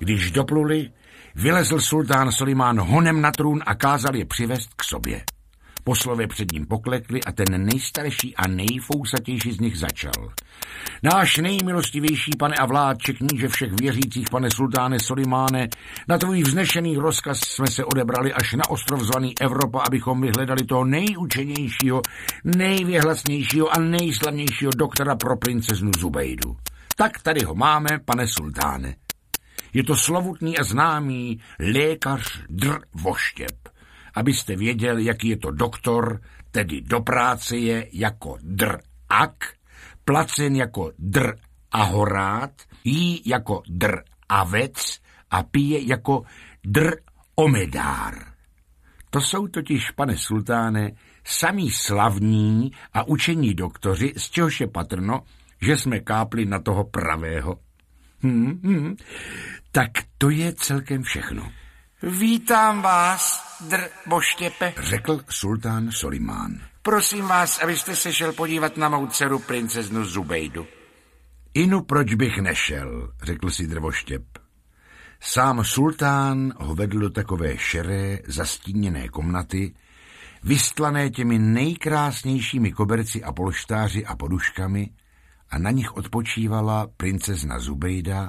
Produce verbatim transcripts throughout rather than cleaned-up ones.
Když dopluli, vylezl sultán Solimán honem na trůn a kázal je přivést k sobě. Poslové před ním poklekli a ten nejstarší a nejfousatější z nich začal. Náš nejmilostivější pane a vládče, kníže všech věřících, pane sultáne Solimáne, na tvůj vznešený rozkaz jsme se odebrali až na ostrov zvaný Evropa, abychom vyhledali toho nejučenějšího, nejvěhlasnějšího a nejslavnějšího doktora pro princeznu Zubejdu. Tak tady ho máme, pane sultáne. Je to slovutný a známý lékař Dr. Voštěp. Abyste věděl, jaký je to doktor, tedy do práce je jako dr ak, placen jako dr ahorát, jí jako dr avec a pije jako dr omedár. To jsou totiž, pane sultáne, samí slavní a učení doktoři, z čehož je patrno, že jsme kápli na toho pravého. Hmm, hmm. Tak to je celkem všechno. Vítám vás, dr. Voštěpe, řekl sultán Solimán. Prosím vás, abyste se šel podívat na mou dceru princeznu Zubejdu. Inu, proč bych nešel, řekl si dr. Voštěp. Sám sultán ho vedl do takové šeré, zastíněné komnaty, vystlané těmi nejkrásnějšími koberci a polštáři a poduškami, a na nich odpočívala princezna Zubejda,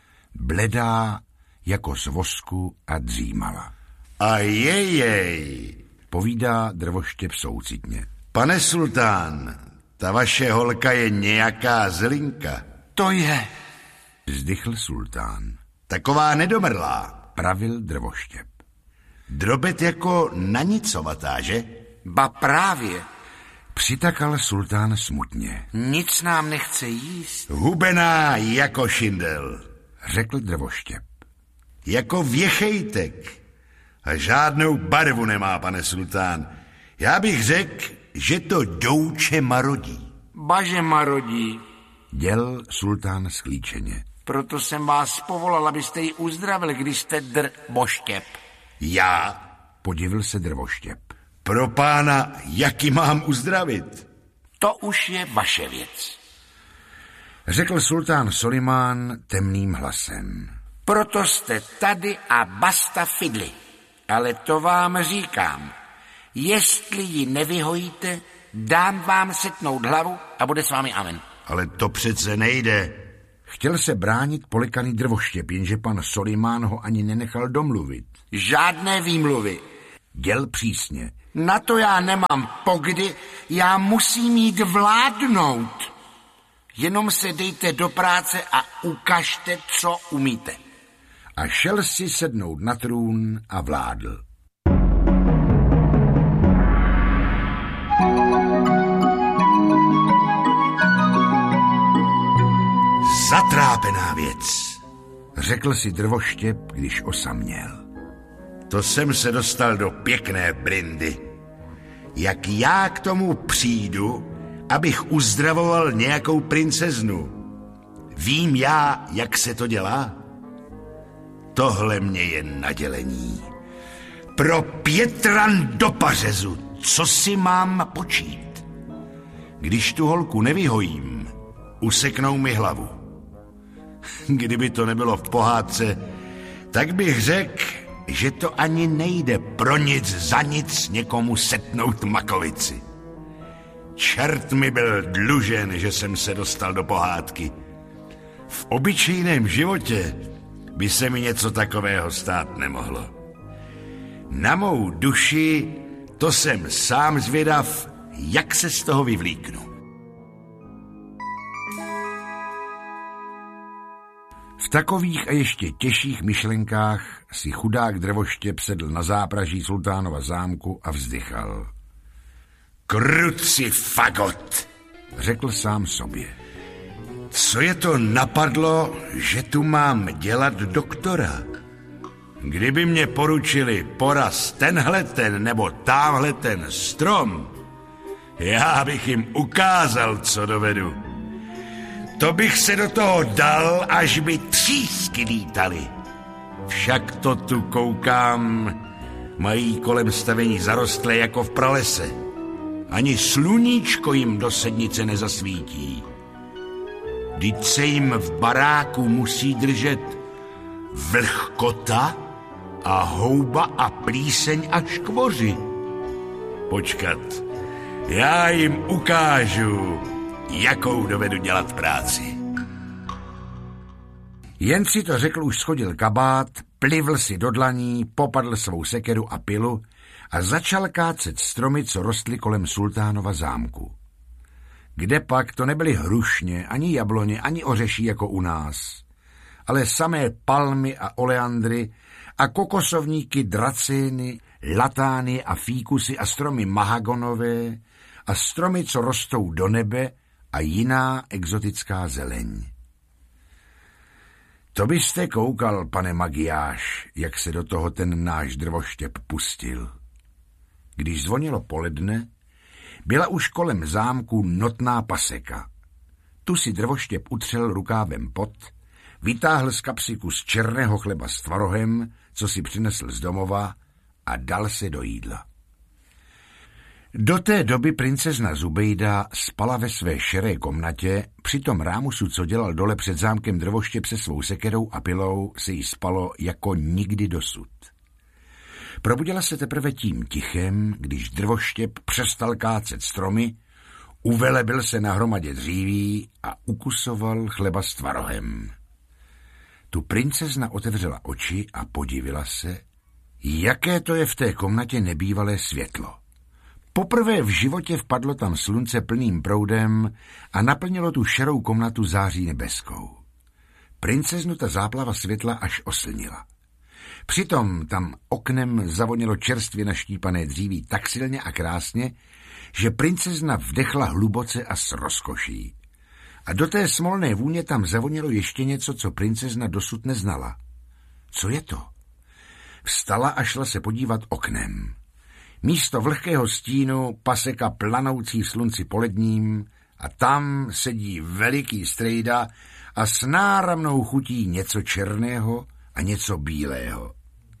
bledá jako z vosku, a dřímala. A jejej, povídá dr. Voštěp soucitně. Pane sultán, ta vaše holka je nějaká zlinka. To je, vzdychl sultán. Taková nedomrlá, pravil dr. Voštěp. Drobet jako nanicovatá, že? Ba právě. Přitakal sultán smutně. Nic nám nechce jíst. Hubená jako šindel, řekl dr. Voštěp. Jako věchejtek. A žádnou barvu nemá, pane sultán. Já bych řekl, že to douče marodí. Baže marodí, děl sultán sklíčeně. Proto jsem vás povolal, abyste ji uzdravil, když jste dr. Voštěp. Já? Podivil se dr. Voštěp. Pro pána, jaký mám uzdravit? To už je vaše věc, řekl sultán Solimán temným hlasem. Proto jste tady a basta fidli. Ale to vám říkám. Jestli ji nevyhojíte, dám vám setnout hlavu a bude s vámi amen. Ale to přece nejde. Chtěl se bránit polikaný dr. Voštěp, jenže pan Solimán ho ani nenechal domluvit. Žádné výmluvy, děl přísně. Na to já nemám pokdy, já musím jít vládnout. Jenom se dejte do práce a ukažte, co umíte. A šel si sednout na trůn a vládl. Zatrápená věc, řekl si dr. Voštěp, když osaměl. To jsem se dostal do pěkné brindy. Jak já k tomu přijdu, abych uzdravoval nějakou princeznu? Vím já, jak se to dělá? Tohle mě je nadělení. Pro Pětran do pařezu, co si mám počít? Když tu holku nevyhojím, useknou mi hlavu. Kdyby to nebylo v pohádce, tak bych řekl, že to ani nejde pro nic za nic někomu setnout makovici. Čert mi byl dlužen, že jsem se dostal do pohádky. V obyčejném životě by se mi něco takového stát nemohlo. Na mou duši to jsem sám zvědav, jak se z toho vyvlíknu. V takových a ještě těžších myšlenkách si chudák dr. Voštěp sedl na zápraží sultánova zámku a vzdychal. Kruci fagot, řekl sám sobě. Co je to napadlo, že tu mám dělat doktora? Kdyby mě poručili poraz tenhle ten nebo támhle ten strom, já bych jim ukázal, co dovedu. To bych se do toho dal, až by třísky lítaly. Však to tu koukám, mají kolem stavení zarostlé jako v pralese. Ani sluníčko jim do sednice nezasvítí. Vždyť se jim v baráku musí držet vlhkota a houba a plíseň a škvoři. Počkat, já jim ukážu, jakou dovedu dělat práci. Jen si to řekl, už schodil kabát, plivl si do dlaní, popadl svou sekeru a pilu a začal kácet stromy, co rostly kolem sultánova zámku. Kdepak to nebyly hrušně, ani jabloně, ani ořeší jako u nás, ale samé palmy a oleandry a kokosovníky, dracény, latány a fíkusy a stromy mahagonové a stromy, co rostou do nebe a jiná exotická zeleň. To byste koukal, pane Magiáš, jak se do toho ten náš drvoštěp pustil. Když zvonilo poledne, byla už kolem zámku notná paseka. Tu si drvoštěp utřel rukávem pot, vytáhl z kapsy kus černého chleba s tvarohem, co si přinesl z domova, a dal se do jídla. Do té doby princezna Zubejda spala ve své šeré komnatě, při tom rámusu, co dělal dole před zámkem drvoštěp se svou sekerou a pilou, se jí spalo jako nikdy dosud. Probudila se teprve tím tichem, když drvoštěp přestal kácet stromy, uvelebil se na hromadě dříví a ukusoval chleba s tvarohem. Tu princezna otevřela oči a podivila se, jaké to je v té komnatě nebývalé světlo. Poprvé v životě vpadlo tam slunce plným proudem a naplnilo tu šerou komnatu září nebeskou. Princeznu ta záplava světla až oslnila. Přitom tam oknem zavonilo čerstvě naštípané dříví tak silně a krásně, že princezna vdechla hluboce a s rozkoší. A do té smolné vůně tam zavonilo ještě něco, co princezna dosud neznala. Co je to? Vstala a šla se podívat oknem. Místo vlhkého stínu paseka planoucí v slunci poledním a tam sedí veliký strejda a s náramnou chutí něco černého a něco bílého.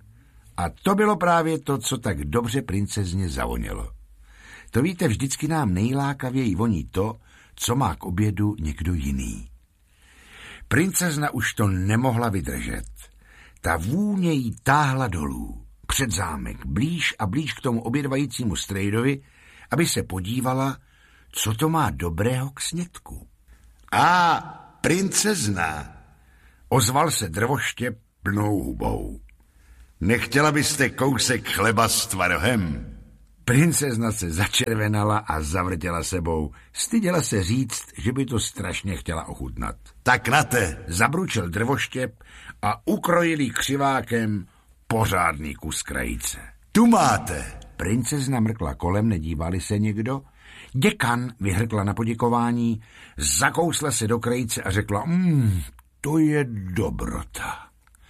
A to bylo právě to, co tak dobře princezně zavonilo. To víte, vždycky nám nejlákavěji voní to, co má k obědu někdo jiný. Princezna už to nemohla vydržet. Ta vůně jí táhla dolů, před zámek, blíž a blíž k tomu obědvajícímu strejdovi, aby se podívala, co to má dobrého k snědku. A princezna, ozval se drvoštěp plnou hubou. Nechtěla byste kousek chleba s tvarohem? Princezna se začervenala a zavrtěla sebou. Styděla se říct, že by to strašně chtěla ochutnat. Tak na te, zabručel drvoštěp a ukrojil jí křivákem pořádný kus krajice. Tu máte. Princezna mrkla kolem, nedívali se někdo. Děkan vyhrkla na poděkování, zakousla se do krajice a řekla, mmm, to je dobrota.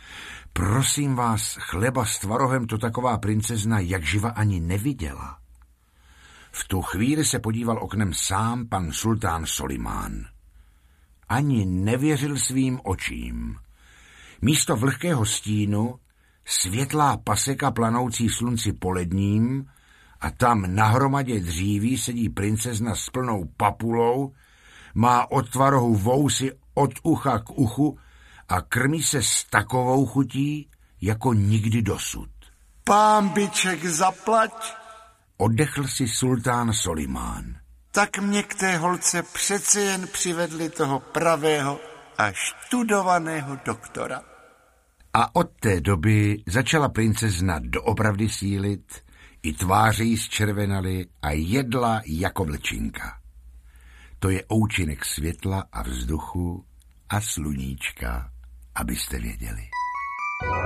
Prosím vás, chleba s tvarohem to taková princezna jak živa ani neviděla. V tu chvíli se podíval oknem sám pan sultán Solimán. Ani nevěřil svým očím. Místo vlhkého stínu světlá paseka planoucí slunci poledním a tam na hromadě dříví sedí princezna s plnou papulou, má od tvarohu vousy od ucha k uchu a krmí se s takovou chutí, jako nikdy dosud. Pánbiček zaplať, oddechl si sultán Solimán. Tak mě k té holce přece jen přivedli toho pravého a študovaného doktora. A od té doby začala princezna doopravdy sílit, i tváře jí zčervenaly a jedla jako vlčinka. To je účinek světla a vzduchu a sluníčka, abyste věděli.